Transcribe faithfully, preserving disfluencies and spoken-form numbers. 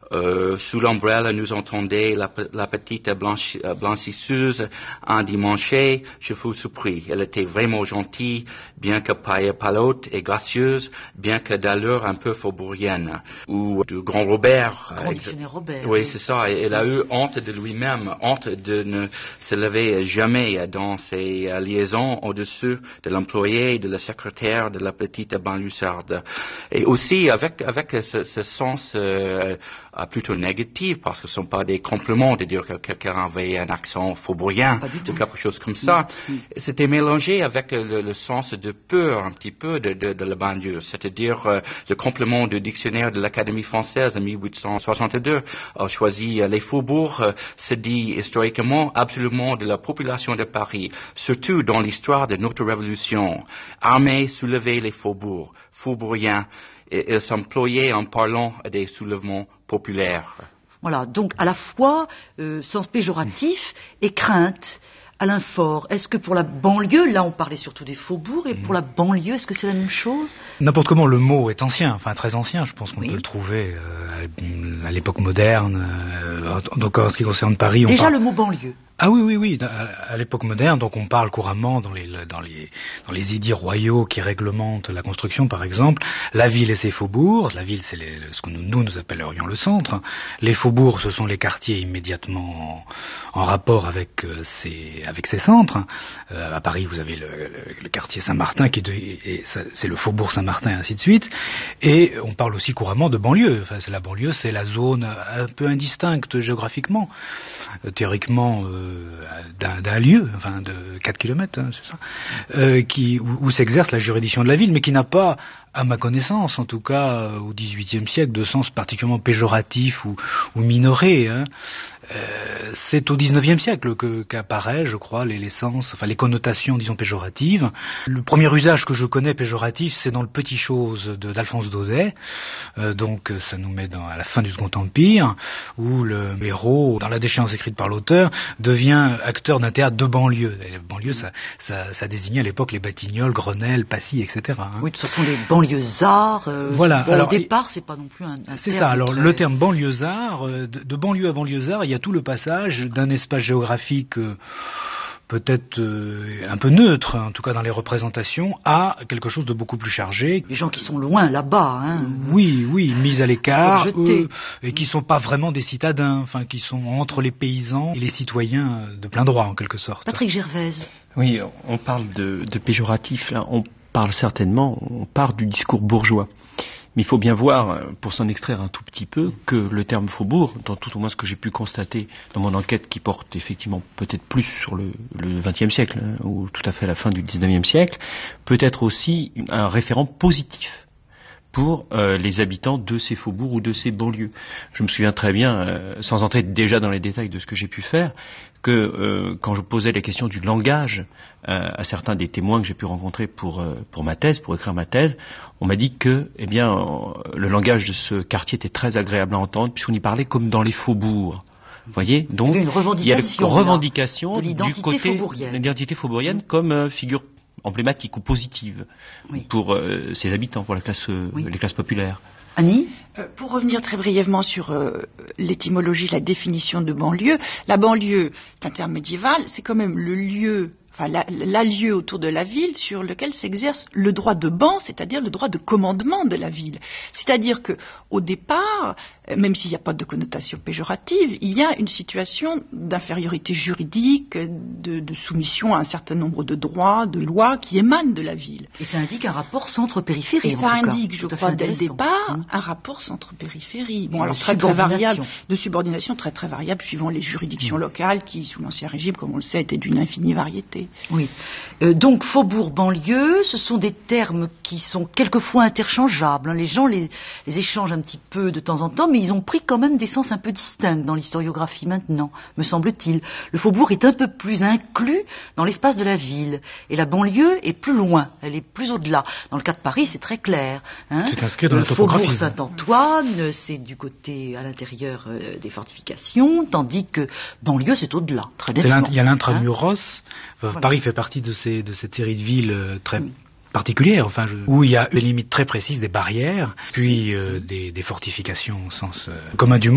Euh, sous l'ombrelle, nous entendait la, la petite blanchi, blanchisseuse un dimanche. Je fus surpris. Elle était vraiment gentille, bien que palote et gracieuse, bien que d'allure un peu faubourienne. Ou du grand Robert. Grand dictionnaire Robert. Oui, c'est ça. Elle a eu honte de lui-même, honte de ne se lever jamais dans ses liaisons au-dessus de l'employé, de la secrétaire, de la petite banlieusarde. Et aussi avec avec ce, ce sens euh, plutôt négatif, parce que ce ne sont pas des compliments de dire que quelqu'un avait un accent faubourien ou quelque chose comme ça. Mmh. C'était mélangé avec le, le sens de peur un petit peu de, de, de la banlieue, c'est-à-dire euh, le complément du dictionnaire de l'Académie française en mille huit cent soixante-deux a choisi euh, les faubourgs, euh, se dit historiquement absolument de la population de Paris, surtout dans l'histoire de notre révolution. Armée, soulever les faubourgs, faubouriens, et ils s'employaient en parlant des soulèvements populaires. Voilà, donc à la fois euh, sens péjoratif et crainte. Alain Faure, est-ce que pour la banlieue, là on parlait surtout des faubourgs, et pour la banlieue, est-ce que c'est la même chose? N'importe comment, le mot est ancien, enfin très ancien, je pense qu'on oui. peut le trouver euh, à l'époque moderne. Euh, donc en ce qui concerne Paris, on Déjà parle... le mot banlieue. Ah oui, oui, oui, à l'époque moderne, donc on parle couramment dans les, dans les, dans les édits royaux qui réglementent la construction, par exemple, la ville et ses faubourgs. La ville, c'est les, ce que nous, nous, nous appellerions le centre. Les faubourgs, ce sont les quartiers immédiatement en, en rapport avec euh, ces, avec ces centres. Euh, à Paris, vous avez le, le, le quartier Saint-Martin, qui est, et ça, c'est le faubourg Saint-Martin, et ainsi de suite. Et on parle aussi couramment de banlieue. Enfin, c'est la banlieue, c'est la zone un peu indistincte géographiquement, euh, théoriquement, euh, D'un, d'un lieu, enfin de quatre kilomètres, hein, c'est ça, euh, qui, où, où s'exerce la juridiction de la ville, mais qui n'a pas, à ma connaissance, en tout cas au dix-huitième siècle, de sens particulièrement péjoratif ou, ou minoré. Hein. Euh, c'est au dix-neuvième siècle que, qu'apparaît, je crois, les, les sens, enfin les connotations, disons, péjoratives. Le premier usage que je connais péjoratif, c'est dans le Petit Chose de, d'Alphonse Daudet, euh, donc ça nous met dans, à la fin du Second Empire, où le héros, dans la déchéance écrite par l'auteur, devient acteur d'un théâtre de banlieue. Et la banlieue, ça, ça, ça désignait à l'époque les Batignolles, Grenelle, Passy, et cetera. Hein. Oui, ce sont les banlieusards. Euh, voilà. Bon, alors, au départ, c'est pas non plus un, un c'est terme ça. Alors très... le terme banlieusard, euh, de, de banlieue à banlieusard, il y a tout le passage d'un espace géographique euh, peut-être euh, un peu neutre, en tout cas dans les représentations, à quelque chose de beaucoup plus chargé. Les gens qui sont loin, là-bas. Hein. Oui, oui, mis à l'écart, eux, et qui sont pas vraiment des citadins, enfin qui sont entre les paysans et les citoyens de plein droit, en quelque sorte. Patrick Gervaise. Oui, on parle de, de péjoratif, là, on parle certainement, on part du discours bourgeois. Mais il faut bien voir, pour s'en extraire un tout petit peu, que le terme faubourg, dans tout au moins ce que j'ai pu constater dans mon enquête qui porte effectivement peut-être plus sur le, le vingtième siècle, hein, ou tout à fait à la fin du dix-neuvième siècle, peut être aussi un référent positif pour euh, les habitants de ces faubourgs ou de ces banlieues. Je me souviens très bien, euh, sans entrer déjà dans les détails de ce que j'ai pu faire, que euh, quand je posais les questions du langage euh, à certains des témoins que j'ai pu rencontrer pour euh, pour ma thèse, pour écrire ma thèse, on m'a dit que, eh bien, euh, le langage de ce quartier était très agréable à entendre puisqu'on y parlait comme dans les faubourgs. Vous voyez, donc il y a une revendication, il y a une revendication là, de l'identité du côté faubourienne. de l'identité faubourienne mmh. comme euh, figure emblématique ou positive oui. pour euh, ses habitants, pour la classe, euh, oui. les classes populaires. Annie euh, Pour revenir très brièvement sur euh, l'étymologie, la définition de banlieue, la banlieue, c'est un terme médiéval, c'est quand même le lieu, enfin la, la lieu autour de la ville sur lequel s'exerce le droit de ban, c'est-à-dire le droit de commandement de la ville. C'est-à-dire que au départ, même s'il n'y a pas de connotation péjorative, il y a une situation d'infériorité juridique, de, de soumission à un certain nombre de droits, de lois qui émanent de la ville. Et ça indique un rapport centre-périphérie. Et ça indique, cas, je crois, dès le départ, mmh. un rapport centre-périphérie. Bon, alors très très variable, de subordination très très variable suivant les juridictions mmh. locales qui, sous l'Ancien Régime, comme on le sait, étaient d'une infinie variété. Oui. Euh, donc faubourg, banlieue, ce sont des termes qui sont quelquefois interchangeables. Hein. Les gens les, les échangent un petit peu de temps en temps, mais ils ont pris quand même des sens un peu distincts dans l'historiographie maintenant, me semble-t-il. Le faubourg est un peu plus inclus dans l'espace de la ville, et la banlieue est plus loin, elle est plus au-delà. Dans le cas de Paris, c'est très clair. Hein. C'est inscrit dans le la topographie. Faubourg Saint-Antoine, c'est du côté à l'intérieur euh, des fortifications, tandis que banlieue, c'est au-delà, très nettement. Il y a l'intramuros. Hein. Voilà. Paris fait partie de, ces, de cette série de villes euh, très oui. particulière, enfin, je, où il y a une limite très précise des barrières, puis euh, des, des fortifications au sens euh, commun du mot.